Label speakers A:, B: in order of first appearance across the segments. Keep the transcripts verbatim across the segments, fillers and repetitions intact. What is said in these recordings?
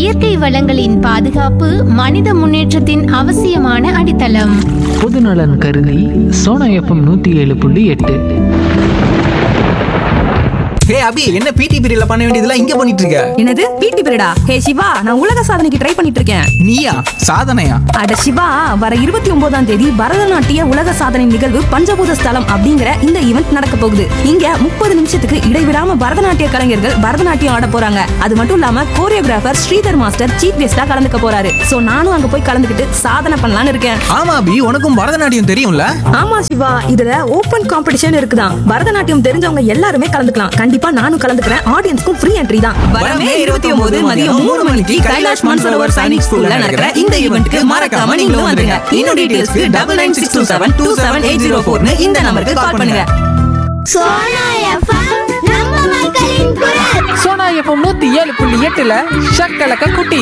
A: இயற்கை வளங்களின் பாதுகாப்பு மனித முன்னேற்றத்தின் அவசியமான அடித்தளம்.
B: பொதுநலன் கருதி சோனா எஃப்எம் நூத்தி ஏழு புள்ளி எட்டு.
C: ஹே அபி, என்ன பிடி பீரியட்ல பண்ண வேண்டியதெல்லாம் இங்க பண்ணிட்டு இருக்க?
D: என்னது பிடி பீரியடா? ஹே சிவா, நான் உலக சாதனைக்கு ட்ரை பண்ணிட்டு இருக்கேன்.
C: நீயா? சாதனையா?
D: அட சிவா, வர இருபத்தி ஒன்பதாம் தேதி பரதநாட்டிய உலக சாதனை நிகழ்வு பஞ்சபூத ஸ்தலம் அப்படிங்கிற இந்த ஈவெண்ட் நடக்க போகுது. இங்க முப்பது நிமிஷத்துக்கு இடைவிடாம பரதநாட்டிய கலைஞர்கள் பரதநாட்டியம் ஆட போறாங்க. அது மட்டும் இல்லாம கோரியோகிராஃபர் ஸ்ரீதர் மாஸ்டர் சீஃப் கெஸ்டா கலந்துக்க போறாரு. சோ நானும் அங்க போய் கலந்துக்கிட்டு சாதனை பண்ணலாம்னு இருக்கேன்.
C: ஆமா அபி, உனக்கும் பரதநாட்டியம் தெரியும்ல?
D: ஆமா சிவா, இதுல ஓபன் காம்படிஷன் இருக்குதான். பரதநாட்டியம் தெரிஞ்சவங்க எல்லாருமே கலந்துக்கலாம். கண்டிப்பா நானும் கலந்துக்கிறேன். ஆடியன்ஸ்க்கும் ஃப்ரீ என்ட்ரி தான். வரமே இருபத்தி ஒன்பது மதியம் மூணு மணிக்கு கைலாஷ் மான்சரோவர் சைனிக் ஸ்கூல்ல நடக்கிற இந்த ஈவென்ட்க்கு மறக்காம நீங்களும் வந்துருங்க. இன்னும் டீடைல்ஸ்க்கு double nine six two seven two seven eight zero ஃபோர்னு இந்த நம்பருக்கு கால் பண்ணுங்க.
E: சோனா எஃப்எம் நம்ம மக்களின் குரல்.
B: சோனா எஃப்எம் நூத்தி ஏழு புள்ளி எட்டுல ஷக்கலக்க குட்டி.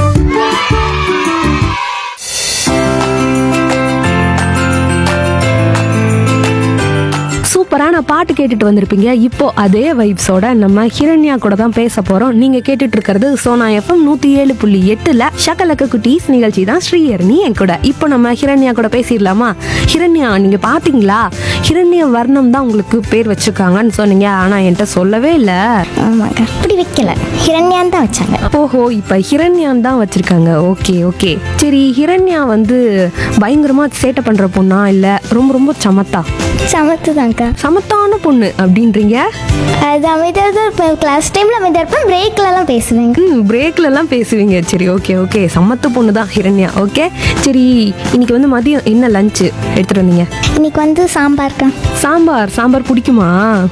F: சூப்பரான பாட்டு கேட்டுட்டு வந்திருப்பீங்க. இப்போ அதே வைப்ஸோட நம்ம ஹிரண்யா கூட தான் பேச போறோம். நீங்க கேட்டுட்டு இருக்கிறது சோனா எஃப்எம் நூத்தி ஏழு புள்ளி எட்டுல ஷக்கலக்க குட்டீஸ் நிகழ்ச்சி தான். ஸ்ரீஹரணி என் கூட. இப்போ நம்ம ஹிரண்யா கூட பேசிடலாமா? ஹிரண்யா, நீங்க பாத்தீங்களா, ஹிரண்ய வர்ணம் தான் உங்களுக்கு பேர் வச்சிருக்காங்கன்னு சொன்னீங்க. ஆனா என்கிட்ட சொல்லவே இல்லை.
E: ஆமாங்க, அப்படி வைக்கல, ஹிரண்யான் தான் வச்சாங்க.
F: ஓஹோ, இப்ப ஹிரண்யான் தான் வச்சிருக்காங்க. ஓகே ஓகே சரி. ஹிரண்யா வந்து பயங்கரமா சேட்டை பண்ற பொண்ணா இல்ல ரொம்ப ரொம்ப சமத்தா?
E: சமத்து தான்க்கா.
F: சமத்தான பொண்ணு அப்படின்றீங்க?
E: அது அமைதியாக தான் இருப்பேன். கிளாஸ் டைமில் அமைதியாக இருப்பேன். பிரேக்லலாம் பேசுவேங்க.
F: ம், பிரேக்ல எல்லாம் பேசுவீங்க. சரி, ஓகே ஓகே சமத்து பொண்ணு தான் ஹிரண்யா. ஓகே சரி. இன்னைக்கு வந்து மதியம் என்ன லஞ்சு எடுத்துட்டு வந்தீங்க?
E: இன்னைக்கு வந்து சாம்பார்க்கா.
F: சாம்பார். சாம்பார் பிடிக்குமா?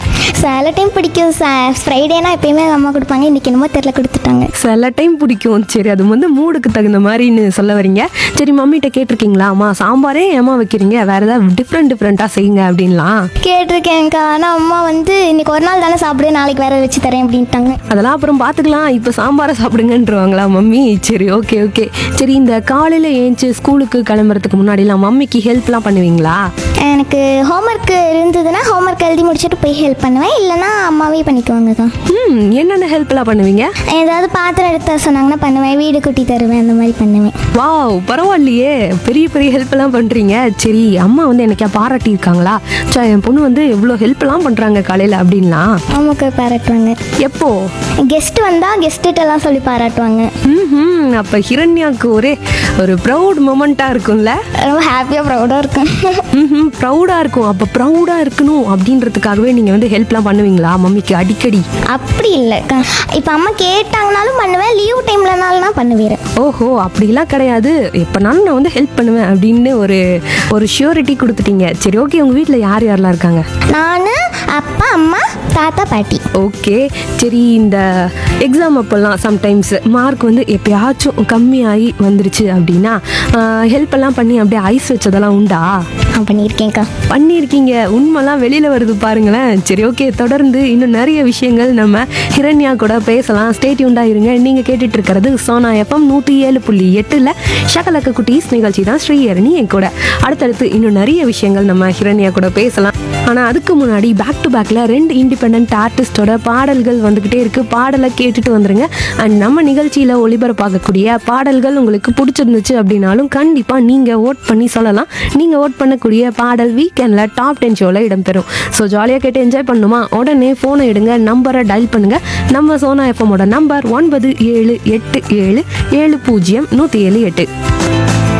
E: சில டைம் பிடிக்கும். ஃப்ரைடேனா எப்பயுமே அம்மா கொடுப்பாங்க. இன்னைக்கு என்னமோ தெரியல, கொடுத்துட்டாங்க.
F: சில டைம் பிடிக்கும். சரி, அது வந்து மூடுக்கு தகுந்த மாதிரின்னு சொல்ல வரீங்க. சரி, மம்மிகிட்ட கேட்டிருக்கீங்களா, அம்மா சாம்பாரே ஏமா வைக்கிறீங்க, வேற ஏதாவது டிஃப்ரெண்ட் டிஃப்ரெண்ட்டாக செய்யுங்க அப்படின்லாம்?
E: கேட்டிருக்கேன்க்கா. ஆனால் அம்மா வந்து இன்னைக்கு ஒரு நாள் தானே சாப்பிடு, நாளைக்கு வேற வச்சு தரேன் அப்படின்ட்டாங்க.
F: அதெல்லாம் அப்புறம் பார்த்துக்கலாம், இப்போ சாம்பாரை சாப்பிடுங்கன்றவாங்களா மம்மி? சரி, ஓகே ஓகே சரி. இந்த காலையில் ஏஞ்சி ஸ்கூலுக்கு கிளம்புறதுக்கு முன்னாடிலாம் மம்மிக்கு ஹெல்ப்லாம் பண்ணுவீங்களா?
E: எனக்கு ஹோம்ஒர்க் இருந்ததுன்னா ஹோம்ஒர்க் எழுதி முடிச்சுட்டு போய் ஹெல்ப் பண்ணுவேன். இல்லைனா அம்மாவே பண்ணிக்குவாங்க தான்.
F: ம், என்னென்ன ஹெல்ப்லாம் பண்ணுவீங்க?
E: ஏதாவது பாத்திரம் எடுத்து சொன்னாங்கன்னா பண்ணுவேன். வீடு குட்டி தருவேன், அந்த மாதிரி பண்ணுவேன்.
F: வாவ், பரவாயில்லையே, பெரிய பெரிய ஹெல்ப்லாம் பண்ணுறீங்க. சரி, அம்மா வந்து எனக்கா பாராட்டி இருக்காங்களா, சா என் பொண்ணு வந்து எவ்வளோ ஹெல்ப்லாம் பண்ணுறாங்க காலையில் அப்படின்லாம்?
E: அம்மாக்கு பாராட்டுவாங்க.
F: எப்போ?
E: கெஸ்ட் வந்தால் கெஸ்ட்டுட்டெல்லாம் சொல்லி பாராட்டுவாங்க.
F: ம், அப்போ ஹிரண்யாவுக்கு ஒரே ஒரு ப்ரௌட் மொமெண்ட்டாக இருக்கும்ல?
E: ரொம்ப ஹாப்பியாக ப்ரௌடாக இருக்கும்.
F: ம், ப்ரௌடாக இருக்கும். அப்போ ப்ரௌடாக இருக்கணும் அப்படின்றதுக்காகவே நீங்கள் வந்து ஹெல்ப்லாம் பண்ணுவீங்களா மம்மிக்கு அடிக்கடி?
E: அப்படி இல்லை, இப்போ அம்மா கேட்டாங்கனாலும் பண்ணுவேன். லீவ் டைம்லனாலும் பண்ணுவேன்.
F: ஓஹோ, அப்படிலாம் கிடையாது, எப்போனாலும் நான் வந்து ஹெல்ப் பண்ணுவேன் அப்படின்னு ஒரு ஒரு ஷியூரிட்டி கொடுத்துட்டீங்க. சரி, ஓகே. உங்கள் வீட்டில் யார் யாரெல்லாம் இருக்காங்க?
E: நான், அப்பா, அம்மா, தாத்தா, பாட்டி.
F: ஓகே சரி. இந்த எக்ஸாம் அப்போல்லாம் சம்டைம்ஸ் மார்க் வந்து எப்பயாச்சும் கம்மியாகி வந்துருச்சு அப்படின்னா ஹெல்ப் எல்லாம் பண்ணி அப்படியே ஐஸ் வச்சதெல்லாம் உண்டா?
E: பண்ணியிருக்கேன்க்கா.
F: பண்ணியிருக்கீங்க. உண்மைலாம் வெளியில் வருது பாருங்களேன். சரி, ஓகே. தொடர்ந்து இன்னும் நிறைய விஷயங்கள் நம்ம ஹிரண்யா கூட பேசலாம். ஸ்டே டியூன்டா இருங்க. நீங்கள் கேட்டுட்டு இருக்கிறது சோனா எஃப்எம் நூற்றி ஏழு புள்ளி எட்டில் ஷக்கலக்க குட்டீஸ் நிகழ்ச்சி தான். ஸ்ரீஹரணி என் கூட. அடுத்தடுத்து இன்னும் நிறைய விஷயங்கள் நம்ம ஹிரண்யா கூட பேசலாம். ஆனால் அதுக்கு முன்னாடி பேக் டு பேக்கில் ரெண்டு இண்டிபெண்ட் ஆர்டிஸ்டோட பாடல்கள் வந்துக்கிட்டே இருக்குது. பாடலை கேட்டுட்டு வந்துருங்க. அண்ட் நம்ம நிகழ்ச்சியில் ஒளிபரப்பாகக்கூடிய பாடல்கள் உங்களுக்கு பிடிச்சிருந்துச்சு அப்படின்னாலும் கண்டிப்பாக நீங்கள் ஓட் பண்ணி சொல்லலாம். நீங்கள் ஓட் பண்ணக்கூடிய பாடல் வீக்கெண்டில் டாப் டென் ஷோவில் இடம்பெறும். ஸோ ஜாலியாக கேட்டு என்ஜாய் பண்ணுமா? உடனே ஃபோனை எடுங்க, நம்பரை டயல் பண்ணுங்கள். நம்ம சோனா எஃப்எம்மோட நம்பர் ஒன்பது ஏழு எட்டு ஏழு ஏழு பூஜ்ஜியம் நூற்றி ஏழு எட்டு.